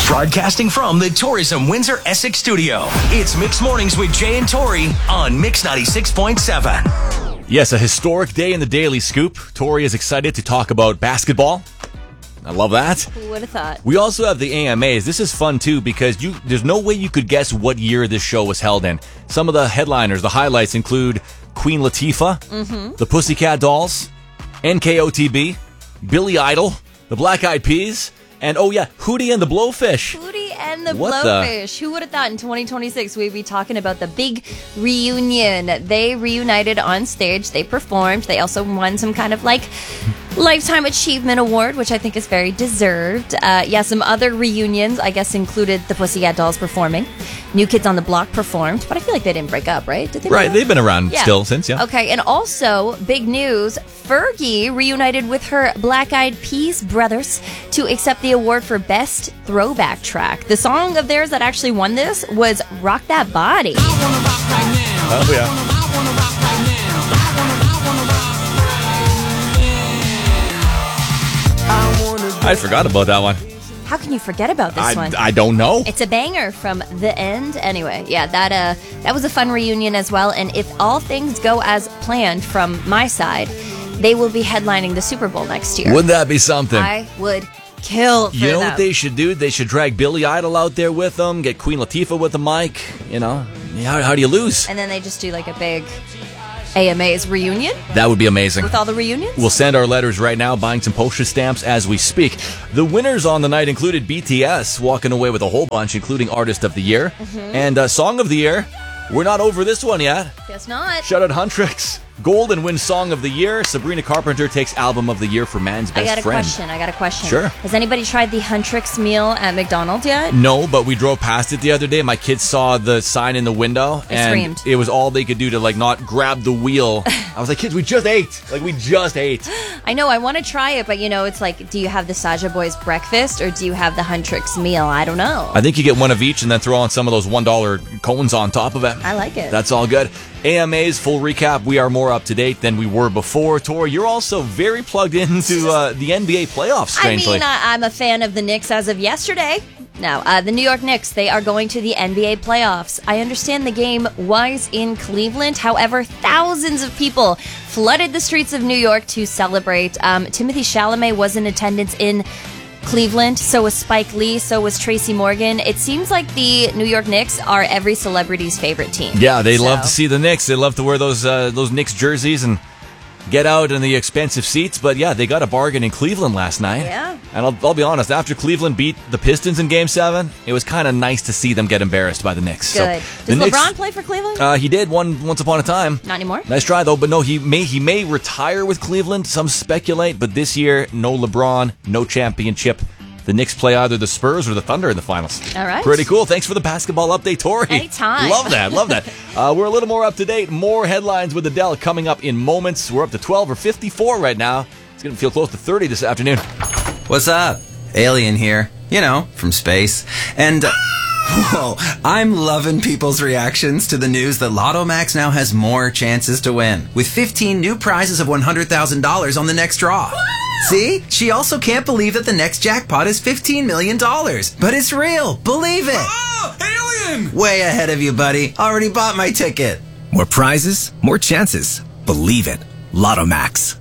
Broadcasting from the Tourism Windsor Essex studio, it's Mix Mornings with Jay and Tori on Mix 96.7. Yes, a historic day in the Daily Scoop. Tori is excited to talk about basketball. I love that. Who would have thought? We also have the AMAs. This is fun, too, because there's no way you could guess what year this show was held in. Some of the headliners, the highlights include Queen Latifah, the Pussycat Dolls, NKOTB, Billy Idol, the Black Eyed Peas, and, oh yeah, Hootie and the Blowfish. Hootie and the What Blowfish. Who would have thought in 2026 we'd be talking about the big reunion? They reunited on stage. They performed. They also won some kind of Lifetime Achievement Award, which I think is very deserved. Some other reunions, I guess, included the Pussycat Dolls performing. New Kids on the Block performed, but I feel like they didn't break up, right? Did they? Right, they've been around still since, yeah. Okay, and also, big news, Fergie reunited with her Black Eyed Peas brothers to accept the award for Best Throwback Track. The song of theirs that actually won this was Rock That Body. Oh, yeah. I forgot about that one. How can you forget about this one? I don't know. It's a banger from The End. Anyway, yeah, that was a fun reunion as well. And if all things go as planned from my side, they will be headlining the Super Bowl next year. Wouldn't that be something? I would kill for You know them. what they should do? They should drag Billy Idol out there with them, get Queen Latifah with the mic, you know. How do you lose? And then they just do like a big AMA's reunion That would be amazing. with all the reunions? We'll send our letters right now, buying some postage stamps as we speak. The winners on the night included BTS, walking away with a whole bunch, including Artist of the Year. And Song of the Year. We're not over this one yet. Guess not. Shout out Huntrix. Golden wins Song of the Year. Sabrina Carpenter takes Album of the Year for Man's Best Friend. I got a question. Sure. Has anybody tried the Huntrix meal at McDonald's yet? No, but we drove past it the other day. My kids saw the sign in the window, and screamed. it was all they could do to not grab the wheel. I was like, kids, we just ate. We just ate. I know, I want to try it, but it's do you have the Saja Boys breakfast or do you have the Huntrix meal? I don't know. I think you get one of each and then throw on some of those $1 cones on top of it. I like it. That's all good. AMA's full recap. We are more up to date than we were before. Tori, you're also very plugged into the NBA playoffs, strangely. I'm a fan of the Knicks as of yesterday. Now, the New York Knicks, they are going to the NBA playoffs. I understand the game was in Cleveland. However, thousands of people flooded the streets of New York to celebrate. Timothy Chalamet was in attendance in Cleveland, so was Spike Lee, so was Tracy Morgan. It seems like the New York Knicks are every celebrity's favorite team. Yeah, they love to see the Knicks. They love to wear those Knicks jerseys and get out in the expensive seats. But yeah, they got a bargain in Cleveland last night. Yeah. And I'll be honest, after Cleveland beat the Pistons in Game 7, it was kind of nice to see them get embarrassed by the Knicks. Good. So, Does LeBron play for Cleveland? He did once upon a time. Not anymore? Nice try, though. But no, he may retire with Cleveland. Some speculate. But this year, no LeBron, no championship. The Knicks play either the Spurs or the Thunder in the finals. All right. Pretty cool. Thanks for the basketball update, Tori. Anytime. Love that. We're a little more up to date. More headlines with Adele coming up in moments. We're up to 12 or 54 right now. It's going to feel close to 30 this afternoon. What's up? Alien here. From space. And, whoa, I'm loving people's reactions to the news that Lotto Max now has more chances to win, with 15 new prizes of $100,000 on the next draw. See? She also can't believe that the next jackpot is $15 million. But it's real. Believe it. Oh, alien! Way ahead of you, buddy. Already bought my ticket. More prizes, more chances. Believe it. Lotto Max.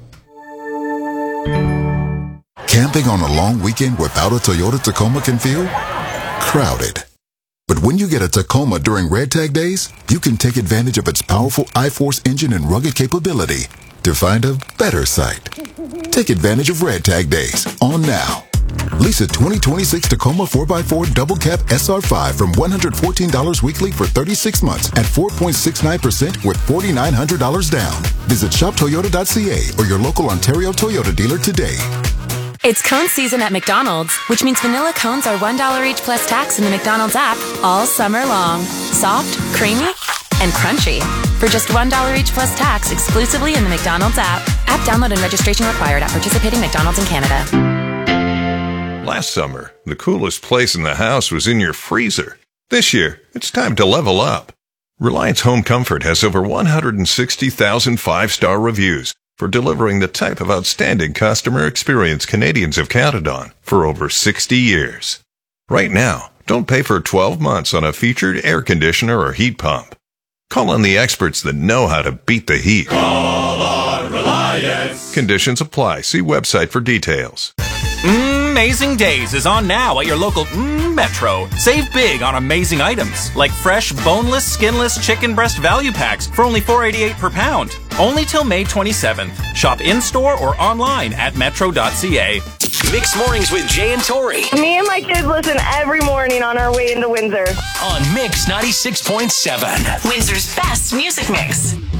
Camping on a long weekend without a Toyota Tacoma can feel crowded. But when you get a Tacoma during Red Tag Days, you can take advantage of its powerful I-Force engine and rugged capability to find a better site. Take advantage of Red Tag Days on now. Lease a 2026 Tacoma 4x4 Double Cab SR5 from $114 weekly for 36 months at 4.69% with $4,900 down. Visit shoptoyota.ca or your local Ontario Toyota dealer today. It's cone season at McDonald's, which means vanilla cones are $1 each plus tax in the McDonald's app all summer long. Soft, creamy, and crunchy. For just $1 each plus tax exclusively in the McDonald's app. App download and registration required at participating McDonald's in Canada. Last summer, the coolest place in the house was in your freezer. This year, it's time to level up. Reliance Home Comfort has over 160,000 five-star reviews for delivering the type of outstanding customer experience Canadians have counted on for over 60 years. Right now, don't pay for 12 months on a featured air conditioner or heat pump. Call on the experts that know how to beat the heat. Call on Reliance. Conditions apply. See website for details. Amazing Days is on now at your local Metro. Save big on amazing items like fresh, boneless, skinless chicken breast value packs for only $4.88 per pound. Only till May 27th. Shop in-store or online at metro.ca. Mixed Mornings with Jay and Tori. Me and my kids listen every morning on our way into Windsor. On Mix 96.7. Windsor's best music mix.